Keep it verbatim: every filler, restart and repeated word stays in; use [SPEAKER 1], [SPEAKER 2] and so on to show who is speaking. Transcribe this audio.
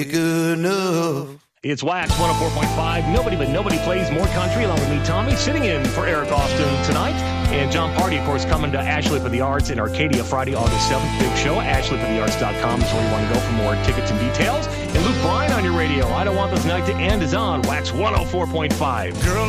[SPEAKER 1] good enough.
[SPEAKER 2] It's Wax one oh four point five. Nobody but nobody plays more country, along with me, Tommy, sitting in for Eric Austin tonight. And John Party, of course, coming to Ashley for the Arts in Arcadia Friday, August seventh. Big show. ashley for the arts dot com is where you want to go for more tickets and details. And Luke Bryan on your radio. I Don't Want This Night to End is on Wax one oh four point five.
[SPEAKER 1] Girl,